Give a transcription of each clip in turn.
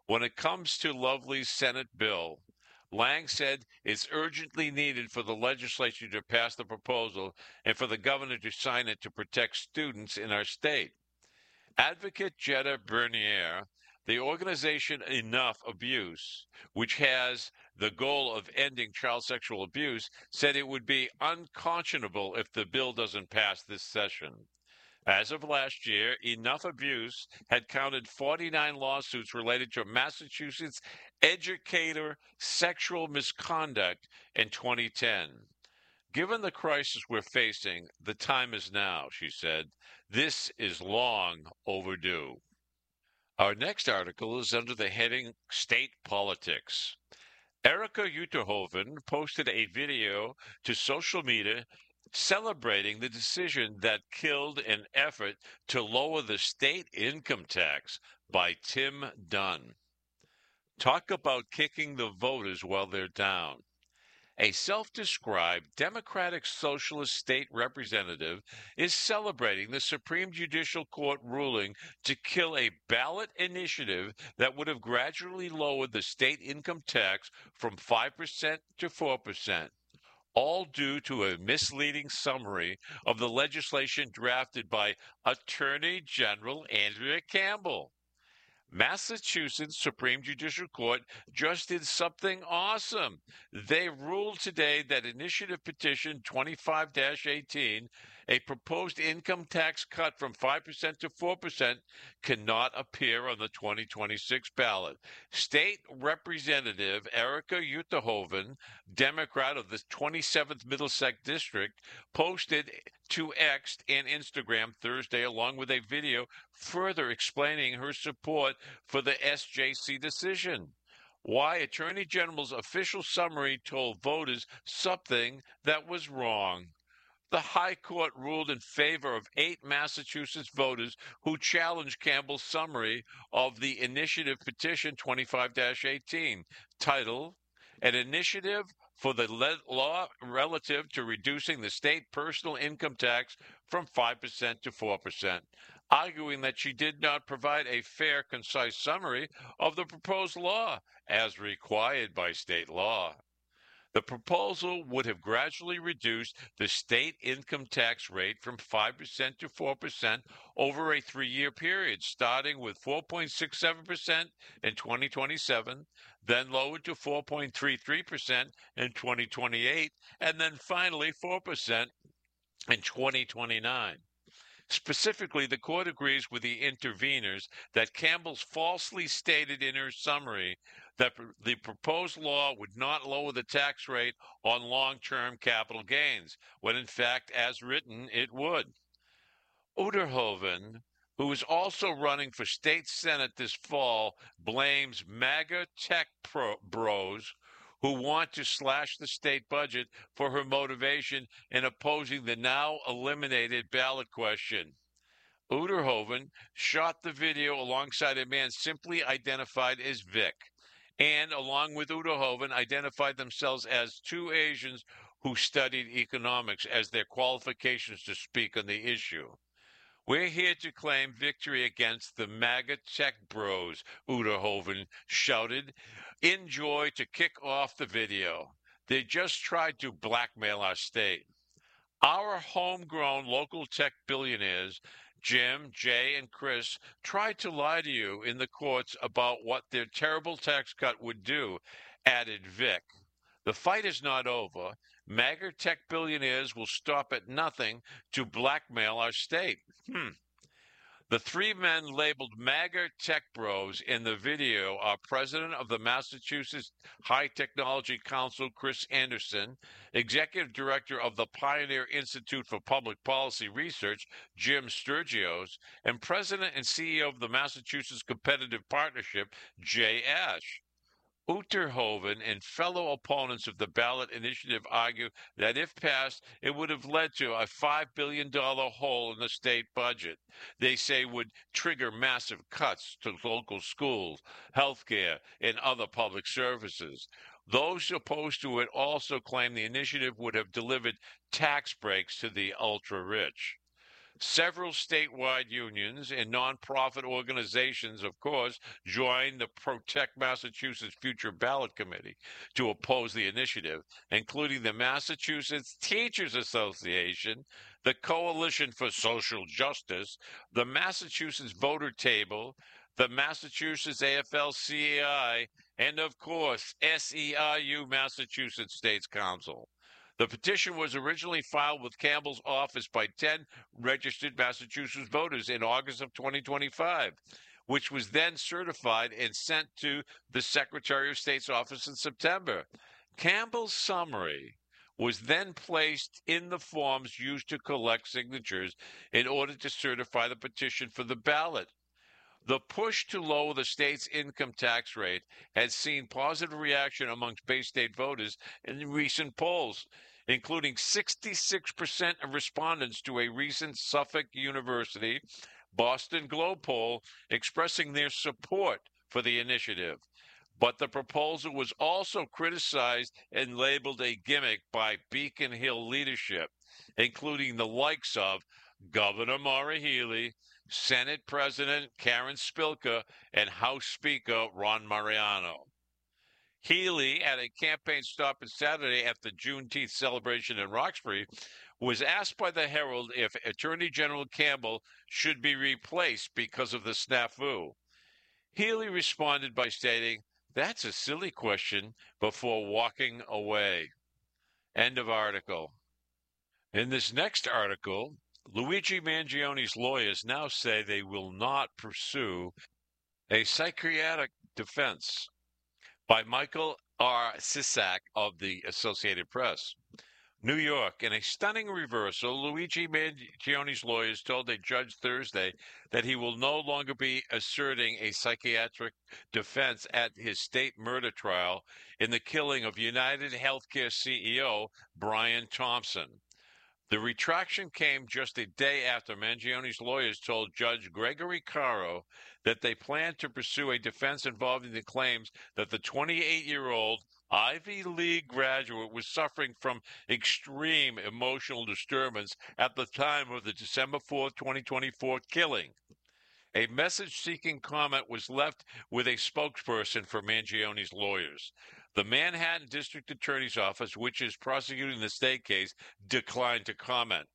When it comes to Lovely's Senate bill, Lang said it's urgently needed for the legislature to pass the proposal and for the governor to sign it to protect students in our state. Advocate Jetta Bernier, the organization Enough Abuse, which has the goal of ending child sexual abuse, said it would be unconscionable if the bill doesn't pass this session. As of last year, Enough Abuse had counted 49 lawsuits related to Massachusetts educator sexual misconduct in 2010. Given the crisis we're facing, the time is now, she said. This is long overdue. Our next article is under the heading State Politics. Erika Uterhoven posted a video to social media celebrating the decision that killed an effort to lower the state income tax by Tim Dunn. Talk about kicking the voters while they're down. A self-described Democratic Socialist state representative is celebrating the Supreme Judicial Court ruling to kill a ballot initiative that would have gradually lowered the state income tax from 5% to 4%, all due to a misleading summary of the legislation drafted by Attorney General Andrea Campbell. Massachusetts Supreme Judicial Court just did something awesome. They ruled today that initiative petition 25-18, a proposed income tax cut from 5% to 4%, cannot appear on the 2026 ballot. State Representative Erika Uterhoven, Democrat of the 27th Middlesex District, posted to X and Instagram Thursday along with a video further explaining her support for the SJC decision. Why Attorney General's official summary told voters something that was wrong. The High Court ruled in favor of 8 Massachusetts voters who challenged Campbell's summary of the initiative petition 25-18, titled An Initiative for the Law Relative to Reducing the State Personal Income Tax from 5% to 4%, arguing that she did not provide a fair, concise summary of the proposed law as required by state law. The proposal would have gradually reduced the state income tax rate from 5% to 4% over a 3-year period, starting with 4.67% in 2027, then lowered to 4.33% in 2028, and then finally 4% in 2029. Specifically, the court agrees with the interveners that Campbell's falsely stated in her summary that the proposed law would not lower the tax rate on long-term capital gains, when in fact, as written, it would. Uterhoven, who is also running for state senate this fall, blames MAGA tech bros who want to slash the state budget for her motivation in opposing the now eliminated ballot question. Uterhoven shot the video alongside a man simply identified as Vic, and along with Uterhoven identified themselves as 2 Asians who studied economics as their qualifications to speak on the issue. We're here to claim victory against the MAGA tech bros, Uterhoven shouted in joy to kick off the video. They just tried to blackmail our state. Our homegrown local tech billionaires, Jim, Jay, and Chris, tried to lie to you in the courts about what their terrible tax cut would do, added Vic. The fight is not over. MAGA tech billionaires will stop at nothing to blackmail our state. The 3 men labeled MAGA tech bros in the video are President of the Massachusetts High Technology Council, Chris Anderson, Executive Director of the Pioneer Institute for Public Policy Research, Jim Sturgios, and President and CEO of the Massachusetts Competitive Partnership, Jay Ash. Uterhoven and fellow opponents of the ballot initiative argue that if passed, it would have led to a $5 billion hole in the state budget. They say would trigger massive cuts to local schools, healthcare, and other public services. Those opposed to it also claim the initiative would have delivered tax breaks to the ultra-rich. Several statewide unions and nonprofit organizations, of course, joined the Protect Massachusetts Future Ballot Committee to oppose the initiative, including the Massachusetts Teachers Association, the Coalition for Social Justice, the Massachusetts Voter Table, the Massachusetts AFL-CIO, and of course, SEIU, Massachusetts States Council. The petition was originally filed with Campbell's office by 10 registered Massachusetts voters in August of 2025, which was then certified and sent to the Secretary of State's office in September. Campbell's summary was then placed in the forms used to collect signatures in order to certify the petition for the ballot. The push to lower the state's income tax rate has seen positive reaction amongst Bay State voters in recent polls, including 66% of respondents to a recent Suffolk University Boston Globe poll expressing their support for the initiative. But the proposal was also criticized and labeled a gimmick by Beacon Hill leadership, including the likes of Governor Maura Healey, Senate President Karen Spilka, and House Speaker Ron Mariano. Healey, at a campaign stop on Saturday at the Juneteenth celebration in Roxbury, was asked by the Herald if Attorney General Campbell should be replaced because of the snafu. Healey responded by stating, "That's a silly question," before walking away. End of article. In this next article, Luigi Mangioni's lawyers now say they will not pursue a psychiatric defense, by Michael R. Sisak of the Associated Press. New York. In a stunning reversal, Luigi Mangioni's lawyers told a judge Thursday that he will no longer be asserting a psychiatric defense at his state murder trial in the killing of United Healthcare CEO Brian Thompson. The retraction came just a day after Mangioni's lawyers told Judge Gregory Caro that they planned to pursue a defense involving the claims that the 28-year-old Ivy League graduate was suffering from extreme emotional disturbance at the time of the December 4, 2024 killing. A message-seeking comment was left with a spokesperson for Mangioni's lawyers. The Manhattan District Attorney's Office, which is prosecuting the state case, declined to comment.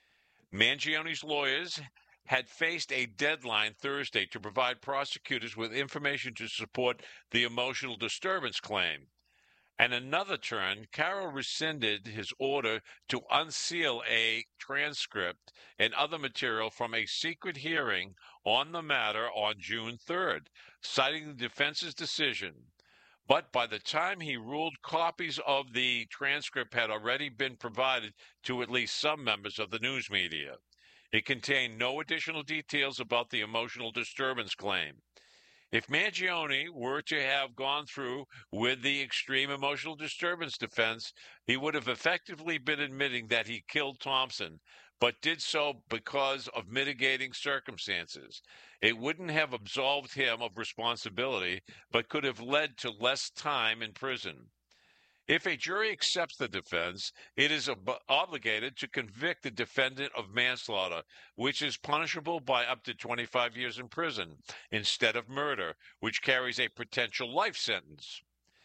Mangioni's lawyers had faced a deadline Thursday to provide prosecutors with information to support the emotional disturbance claim. And another turn, Caro rescinded his order to unseal a transcript and other material from a secret hearing on the matter on June 3rd, citing the defense's decision. But by the time he ruled, copies of the transcript had already been provided to at least some members of the news media. It contained no additional details about the emotional disturbance claim. If Mangioni were to have gone through with the extreme emotional disturbance defense, he would have effectively been admitting that he killed Thompson, but did so because of mitigating circumstances. It wouldn't have absolved him of responsibility, but could have led to less time in prison. If a jury accepts the defense, it is obligated to convict the defendant of manslaughter, which is punishable by up to 25 years in prison, instead of murder, which carries a potential life sentence.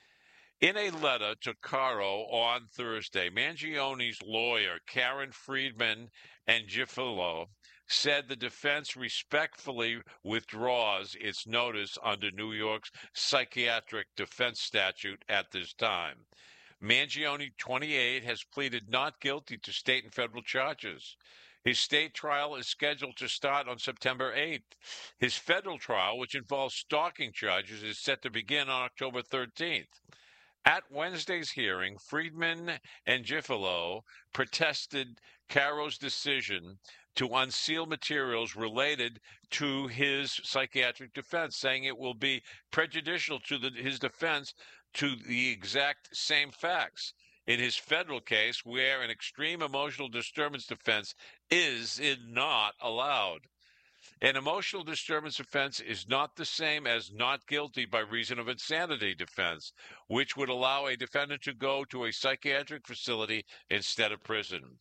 In a letter to Caro on Thursday, Mangioni's lawyer, Karen Friedman Angifilo, said the defense respectfully withdraws its notice under New York's psychiatric defense statute at this time. Mangioni, 28, has pleaded not guilty to state and federal charges. His state trial is scheduled to start on September 8th. His federal trial, which involves stalking charges, is set to begin on October 13th. At Wednesday's hearing, Friedman and Angifilo protested Caro's decision to unseal materials related to his psychiatric defense, saying it will be prejudicial to his defense to the exact same facts in his federal case, where an extreme emotional disturbance defense is not allowed. An emotional disturbance offense is not the same as not guilty by reason of insanity defense, which would allow a defendant to go to a psychiatric facility instead of prison.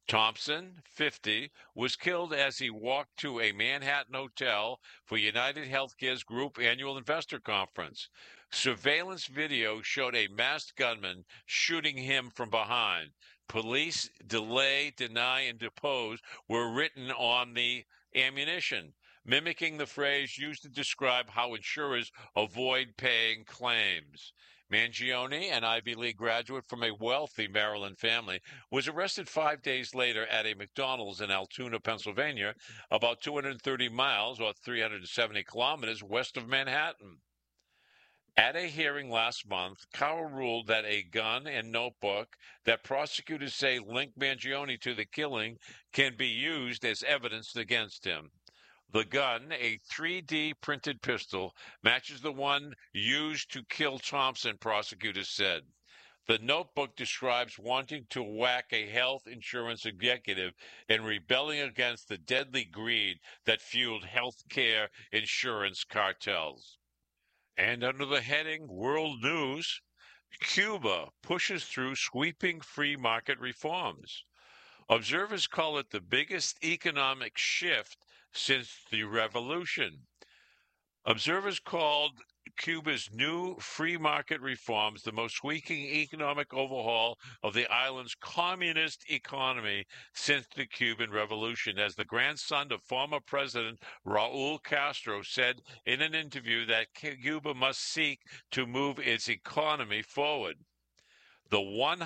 Thompson, 50, was killed as he walked to a Manhattan hotel for United Healthcare's group annual investor conference. Surveillance video showed a masked gunman shooting him from behind. Police delay, deny, and depose were written on the ammunition, mimicking the phrase used to describe how insurers avoid paying claims. Mangione, an Ivy League graduate from a wealthy Maryland family, was arrested 5 days later at a McDonald's in Altoona, Pennsylvania, about 230 miles or 370 kilometers west of Manhattan. At a hearing last month, Carroll ruled that a gun and notebook that prosecutors say linked Mangione to the killing can be used as evidence against him. The gun, a 3D printed pistol, matches the one used to kill Thompson, prosecutors said. The notebook describes wanting to whack a health insurance executive and rebelling against the deadly greed that fueled healthcare insurance cartels. And under the heading World News, Cuba pushes through sweeping free market reforms. Observers call it the biggest economic shift since the revolution. Observers called Cuba's new free market reforms the most sweeping economic overhaul of the island's communist economy since the Cuban Revolution, as the grandson of former President Raul Castro said in an interview that Cuba must seek to move its economy forward. The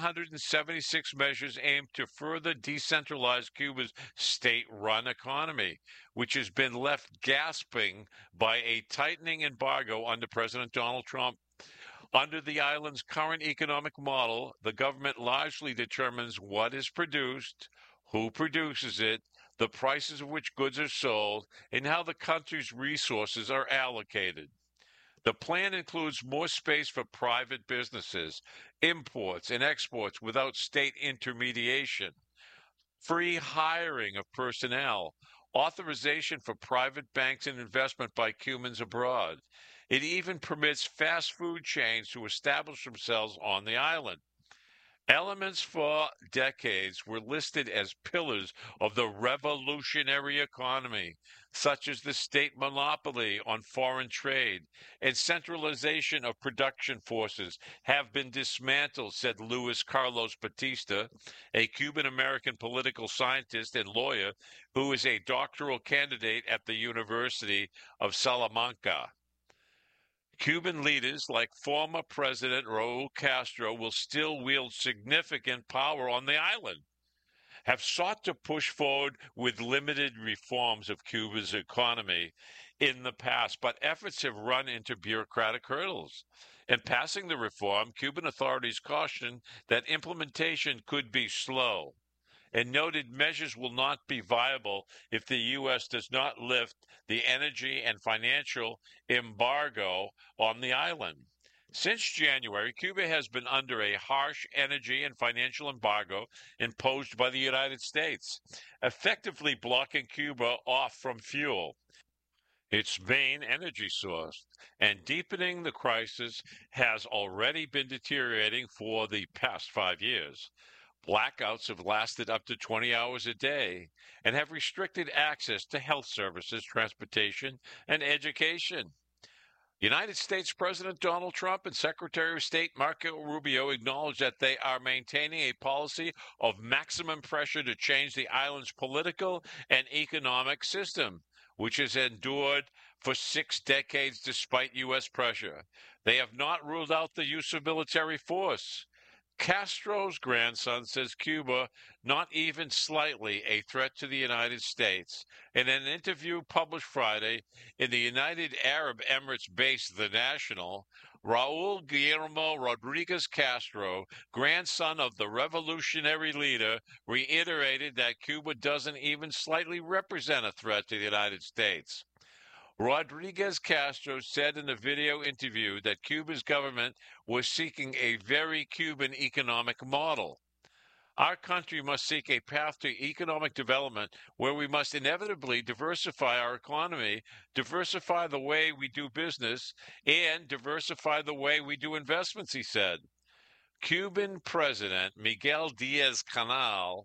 176 measures aim to further decentralize Cuba's state-run economy, which has been left gasping by a tightening embargo under President Donald Trump. Under the island's current economic model, the government largely determines what is produced, who produces it, the prices of which goods are sold, and how the country's resources are allocated. The plan includes more space for private businesses, imports and exports without state intermediation, free hiring of personnel, authorization for private banks and investment by Cubans abroad. It even permits fast food chains to establish themselves on the island. Elements for decades were listed as pillars of the revolutionary economy, such as the state monopoly on foreign trade and centralization of production forces, have been dismantled, said Luis Carlos Batista, a Cuban-American political scientist and lawyer who is a doctoral candidate at the University of Salamanca. Cuban leaders like former President Raul Castro will still wield significant power on the island, have sought to push forward with limited reforms of Cuba's economy in the past, but efforts have run into bureaucratic hurdles. In passing the reform, Cuban authorities cautioned that implementation could be slow and noted measures will not be viable if the U.S. does not lift the energy and financial embargo on the island. Since January, Cuba has been under a harsh energy and financial embargo imposed by the United States, effectively blocking Cuba off from fuel, its main energy source, and deepening the crisis has already been deteriorating for the past 5 years. Blackouts have lasted up to 20 hours a day and have restricted access to health services, transportation, and education. United States President Donald Trump and Secretary of State Marco Rubio acknowledged that they are maintaining a policy of maximum pressure to change the island's political and economic system, which has endured for 6 decades despite U.S. pressure. They have not ruled out the use of military force. Castro's grandson says Cuba, not even slightly a threat to the United States. In an interview published Friday in the United Arab Emirates base The National, Raul Guillermo Rodriguez Castro, grandson of the revolutionary leader, reiterated that Cuba doesn't even slightly represent a threat to the United States. Rodriguez Castro said in a video interview that Cuba's government was seeking a very Cuban economic model. Our country must seek a path to economic development where we must inevitably diversify our economy, diversify the way we do business, and diversify the way we do investments, he said. Cuban President Miguel Diaz-Canel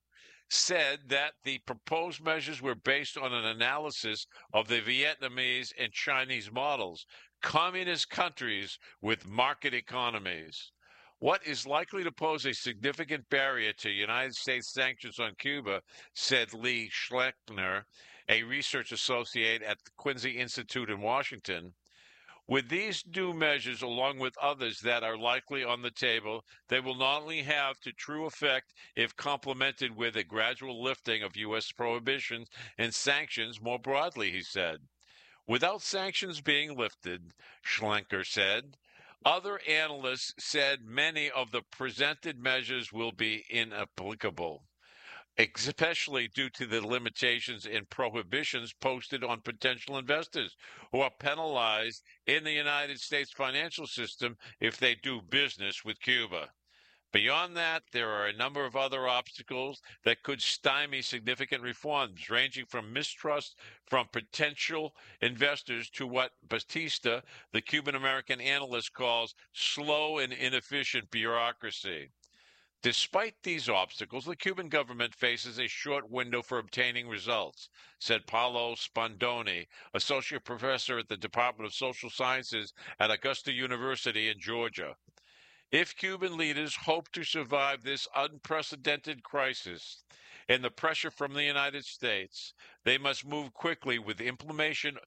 said that the proposed measures were based on an analysis of the Vietnamese and Chinese models, communist countries with market economies. What is likely to pose a significant barrier to United States sanctions on Cuba, said Lee Schleckner, a research associate at the Quincy Institute in Washington. With these new measures, along with others that are likely on the table, they will not only have to true effect if complemented with a gradual lifting of U.S. prohibitions and sanctions more broadly, he said. Without sanctions being lifted, Schlenker said, other analysts said many of the presented measures will be inapplicable, especially due to the limitations and prohibitions posted on potential investors who are penalized in the United States financial system if they do business with Cuba. Beyond that, there are a number of other obstacles that could stymie significant reforms, ranging from mistrust from potential investors to what Batista, the Cuban American analyst, calls slow and inefficient bureaucracy. Despite these obstacles, the Cuban government faces a short window for obtaining results, said Paolo Spandoni, associate professor at the Department of Social Sciences at Augusta University in Georgia. If Cuban leaders hope to survive this unprecedented crisis and the pressure from the United States, they must move quickly with implementation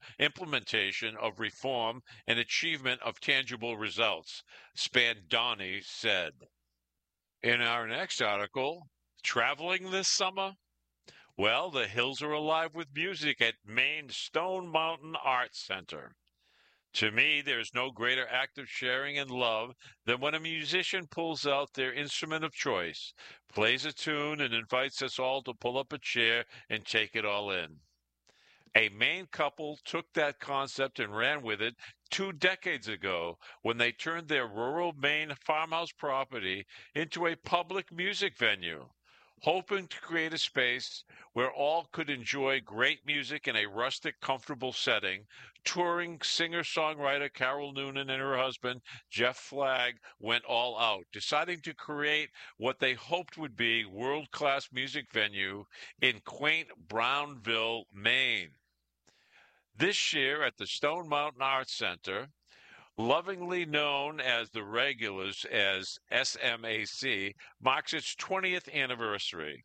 of reform and achievement of tangible results, Spandoni said. In our next article, traveling this summer? Well, the hills are alive with music at Maine Stone Mountain Arts Center. To me, there's no greater act of sharing and love than when a musician pulls out their instrument of choice, plays a tune, and invites us all to pull up a chair and take it all in. A Maine couple took that concept and ran with it 2 decades ago when they turned their rural Maine farmhouse property into a public music venue, hoping to create a space where all could enjoy great music in a rustic, comfortable setting. Touring singer-songwriter Carol Noonan and her husband, Jeff Flagg, went all out, deciding to create what they hoped would be world-class music venue in quaint Brownville, Maine. This year at the Stone Mountain Arts Center, lovingly known as the regulars as SMAC, marks its 20th anniversary.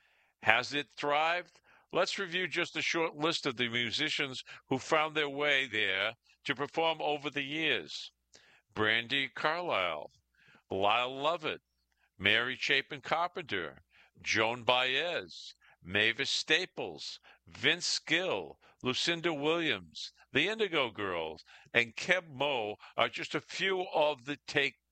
Has it thrived? Let's review just a short list of the musicians who found their way there to perform over the years. Brandi Carlile, Lyle Lovett, Mary Chapin Carpenter, Joan Baez, Mavis Staples, Vince Gill, Lucinda Williams, the Indigo Girls, and Keb Mo are just a few of the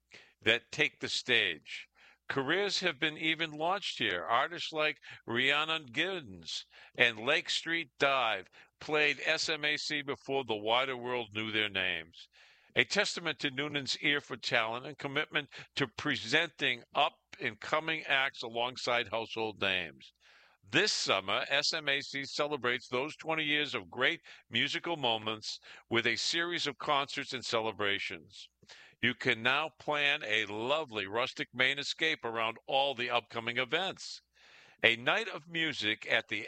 that take the stage. Careers have been even launched here. Artists like Rhiannon Giddens and Lake Street Dive played SMAC before the wider world knew their names. A testament to Noonan's ear for talent and commitment to presenting up-and-coming acts alongside household names. This summer, SMAC celebrates those 20 years of great musical moments with a series of concerts and celebrations. You can now plan a lovely rustic Maine escape around all the upcoming events. A night of music at the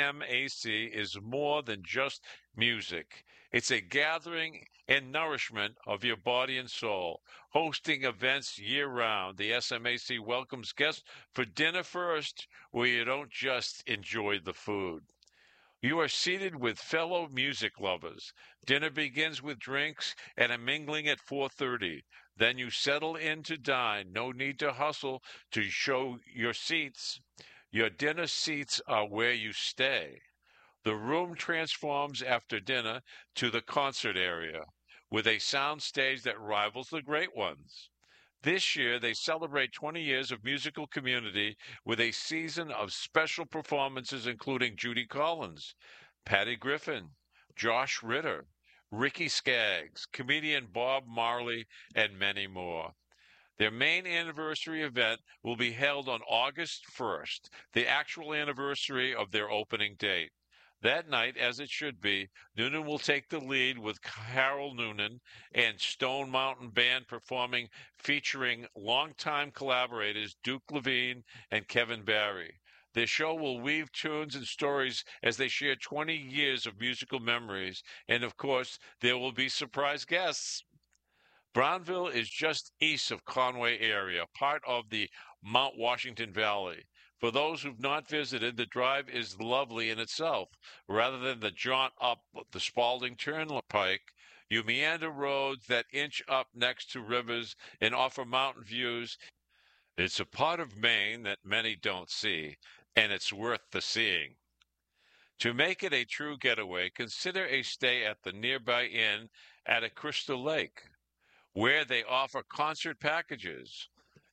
SMAC is more than just music. It's a gathering and nourishment of your body and soul. Hosting events year-round, the SMAC welcomes guests for dinner first, where you don't just enjoy the food. You are seated with fellow music lovers. Dinner begins with drinks and a mingling at 4:30. Then you settle in to dine. No need to hustle to show your seats. Your dinner seats are where you stay. The room transforms after dinner to the concert area, with a sound stage that rivals the great ones. This year, they celebrate 20 years of musical community with a season of special performances including Judy Collins, Patty Griffin, Josh Ritter, Ricky Skaggs, comedian Bob Marley, and many more. Their main anniversary event will be held on August 1st, the actual anniversary of their opening date. That night, as it should be, Noonan will take the lead with Carol Noonan and Stone Mountain Band performing, featuring longtime collaborators Duke Levine and Kevin Barry. Their show will weave tunes and stories as they share 20 years of musical memories. And of course, there will be surprise guests. Brownville is just east of Conway area, part of the Mount Washington Valley. For those who've not visited, the drive is lovely in itself. Rather than the jaunt up the Spalding Turnpike, you meander roads that inch up next to rivers and offer mountain views. It's a part of Maine that many don't see, and it's worth the seeing. To make it a true getaway, consider a stay at the nearby inn at Crystal Lake, where they offer concert packages.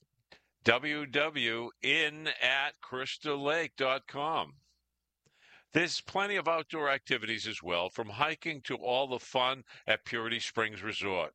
www.in@crystallake.com. There's plenty of outdoor activities as well, from hiking to all the fun at Purity Springs Resort.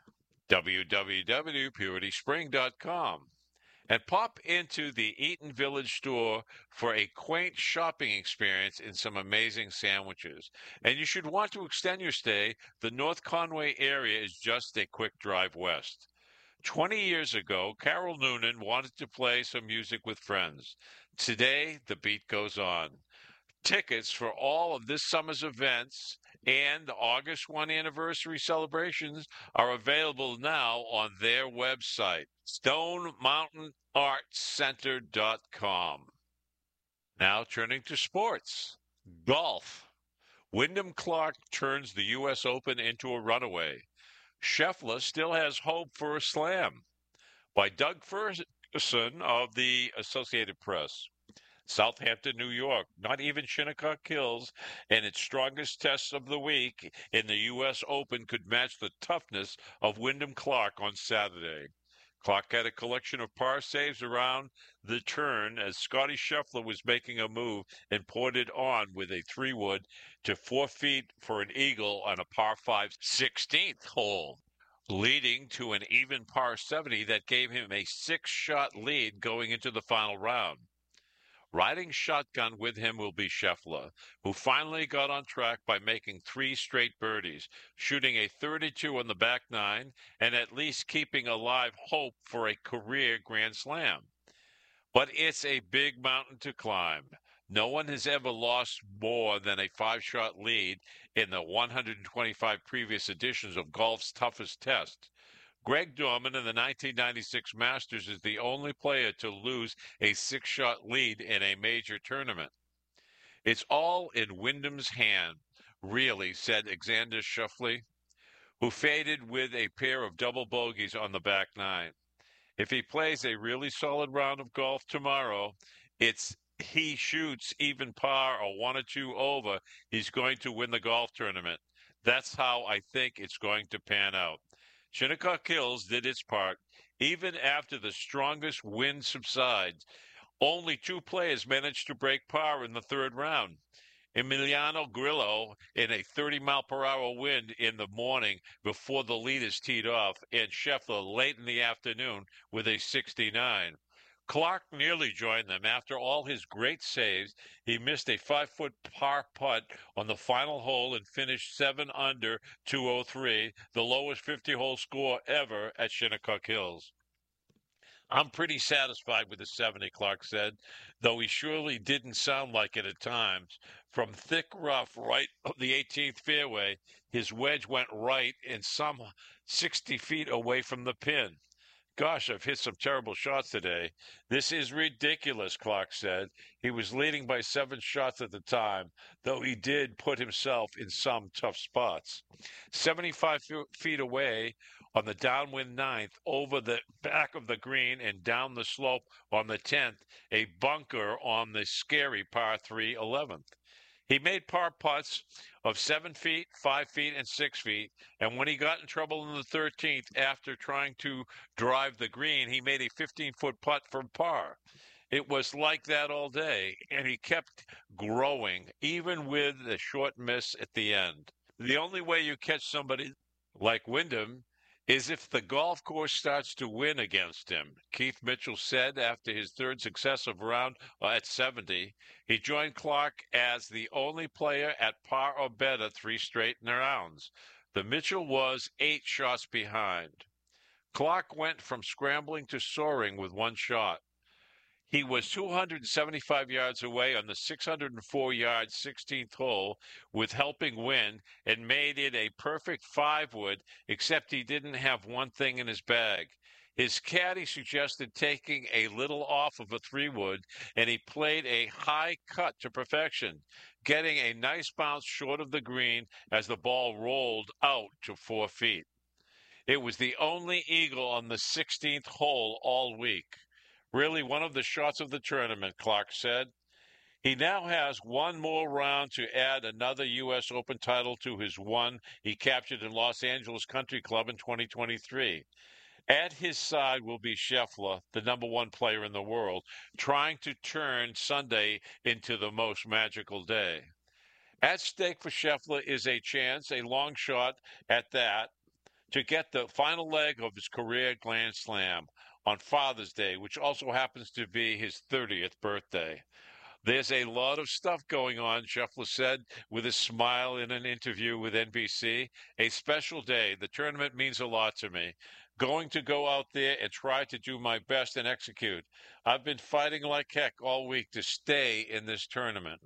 www.purityspring.com. And pop into the Eaton Village store for a quaint shopping experience and some amazing sandwiches. And you should want to extend your stay. The North Conway area is just a quick drive west. 20 years ago, Carol Noonan wanted to play some music with friends. Today, the beat goes on. Tickets for all of this summer's events and the August 1 anniversary celebrations are available now on their website, stonemountainartscenter.com. Now turning to sports. Golf. Wyndham Clark turns the U.S. Open into a runaway. Scheffler still has hope for a slam. By Doug Ferguson of the Associated Press. Southampton, New York. Not even Shinnecock Hills and its strongest tests of the week in the U.S. Open could match the toughness of Wyndham Clark on Saturday. Clark had a collection of par saves around the turn as Scotty Scheffler was making a move and poured it on with a 3-wood to 4 feet for an eagle on a par 5 16th hole, leading to an even par 70 that gave him a 6-shot lead going into the final round. Riding shotgun with him will be Scheffler, who finally got on track by making 3 straight birdies, shooting a 32 on the back 9, and at least keeping alive hope for a career Grand Slam. But it's a big mountain to climb. No one has ever lost more than a 5-shot lead in the 125 previous editions of golf's toughest test. Greg Dorman in the 1996 Masters is the only player to lose a 6-shot lead in a major tournament. It's all in Wyndham's hand, really, said Alexander Schauffele, who faded with a pair of double bogeys on the back 9. If he plays a really solid round of golf tomorrow, he shoots even par or 1 or 2 over, he's going to win the golf tournament. That's how I think it's going to pan out. Shinnecock Hills did its part. Even after the strongest wind subsides, only 2 players managed to break par in the 3rd round. Emiliano Grillo in a 30-mile-per-hour wind in the morning before the leaders teed off, and Scheffler late in the afternoon with a 69. Clark nearly joined them. After all his great saves, he missed a 5-foot par putt on the final hole and finished 7 under 203, the lowest 50-hole score ever at Shinnecock Hills. I'm pretty satisfied with the 70, Clark said, though he surely didn't sound like it at times. From thick rough right of the 18th fairway, his wedge went right and some 60 feet away from the pin. Gosh, I've hit some terrible shots today. This is ridiculous, Clark said. He was leading by 7 shots at the time, though he did put himself in some tough spots. 75 feet away on the downwind 9th, over the back of the green and down the slope on the 10th, a bunker on the scary par 3 11th. He made par putts of 7 feet, 5 feet, and 6 feet, and when he got in trouble in the 13th after trying to drive the green, he made a 15-foot putt from par. It was like that all day, and he kept growing, even with a short miss at the end. The only way you catch somebody like Wyndham is if the golf course starts to win against him, Keith Mitchell said after his 3rd successive round at 70. He joined Clark as the only player at par or better 3 straight rounds. The Mitchell was 8 shots behind. Clark went from scrambling to soaring with 1 shot. He was 275 yards away on the 604-yard 16th hole with helping wind and made it a perfect 5-wood, except he didn't have one thing in his bag. His caddy suggested taking a little off of a 3-wood, and he played a high cut to perfection, getting a nice bounce short of the green as the ball rolled out to 4 feet. It was the only eagle on the 16th hole all week. Really one of the shots of the tournament, Clark said. He now has one more round to add another U.S. Open title to his one he captured in Los Angeles Country Club in 2023. At his side will be Scheffler, the number one player in the world, trying to turn Sunday into the most magical day. At stake for Scheffler is a chance, a long shot at that, to get the final leg of his career Grand Slam on Father's Day, which also happens to be his 30th birthday. There's a lot of stuff going on, Scheffler said with a smile in an interview with NBC. A special day. The tournament means a lot to me. Going to go out there and try to do my best and execute. I've been fighting like heck all week to stay in this tournament.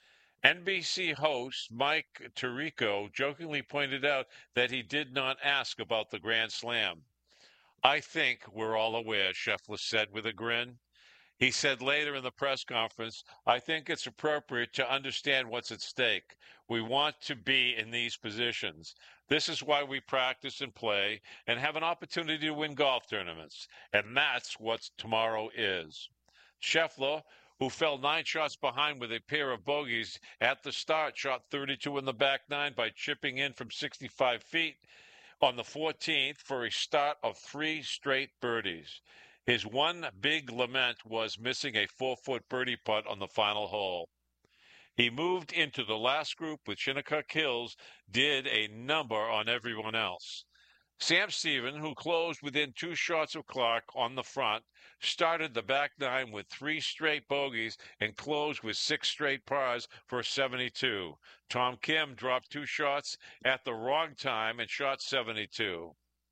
NBC host Mike Tirico jokingly pointed out that he did not ask about the Grand Slam. I think we're all aware, Scheffler said with a grin. He said later in the press conference, I think it's appropriate to understand what's at stake. We want to be in these positions. This is why we practice and play and have an opportunity to win golf tournaments. And that's what tomorrow is. Scheffler, who fell 9 shots behind with a pair of bogeys at the start, shot 32 in the back 9 by chipping in from 65 feet on the 14th for a start of 3 straight birdies. His one big lament was missing a 4-foot birdie putt on the final hole. He moved into the last group with Shinnecock Hills, did a number on everyone else. Sam Stephen, who closed within 2 shots of Clark on the front, started the back 9 with 3 straight bogeys and closed with 6 straight pars for a 72. Tom Kim dropped 2 shots at the wrong time and shot 72.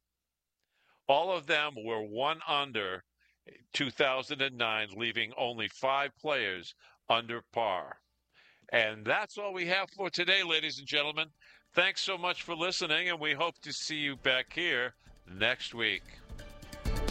All of them were 1 under 2009, leaving only 5 players under par. And that's all we have for today, ladies and gentlemen. Thanks so much for listening, and we hope to see you back here next week.